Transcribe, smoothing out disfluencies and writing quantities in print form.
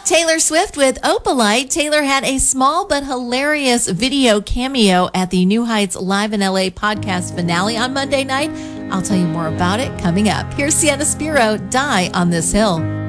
Taylor Swift with Opalite. Taylor had a small but hilarious video cameo at the New Heights Live in LA podcast finale on Monday night. I'll tell you more about it coming up. Here's Sienna Spiro, Die on This Hill.